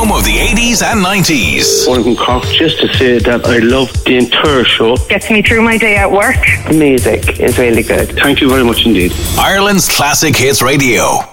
home of the 80s and 90s. One from Cork, just to say that I love the entire show. Gets me through my day at work. The music is really good. Thank you very much indeed. Ireland's Classic Hits Radio.